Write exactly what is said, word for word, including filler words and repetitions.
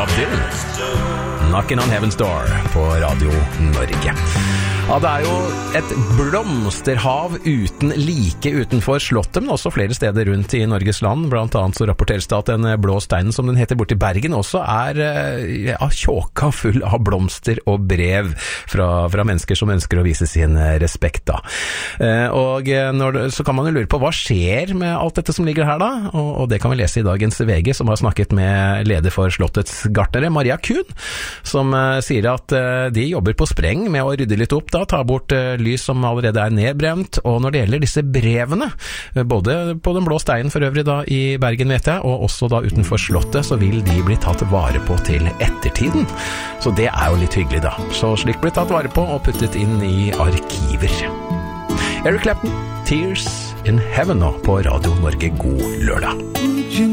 Bob Dylan. Knocking on Heaven's Door på Radio Norge. Ja, det er jo et blomsterhav uten like utenfor slottet, men også flere steder rundt i Norges land. Blant annet så rapporteres det at den blå steinen, som den heter borte i Bergen, også er ja, tjåka full av blomster og brev fra, fra mennesker som ønsker å vise sin respekt da. Og når det, så kan man jo lure på hva skjer med alt dette som ligger her da, og, og det kan vi lese i dagens V G, som har snakket med leder for slottets gartnere, Maria Kuhn, som uh, sier at uh, de jobber på spreng med å rydde litt opp da, ta bort uh, lys som allerede er nedbrent, og når det gjelder disse brevene, uh, både på den blå steinen for øvrig da i Bergen vet jeg, og også da utenfor slottet, så vil de bli tatt vare på til ettertiden. Så det er jo litt hyggelig da. Så slik blir tatt vare på og puttet inn i arkiver. Eric Clapton, Tears in Heaven nå på Radio Norge. God lørdag.